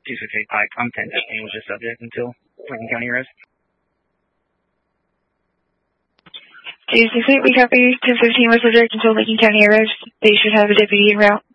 268 Pike. I'm 1015 with the subject until Lincoln County arrest. 268, we copy 1015 with subject until Lincoln County arrest. They should have a deputy en route.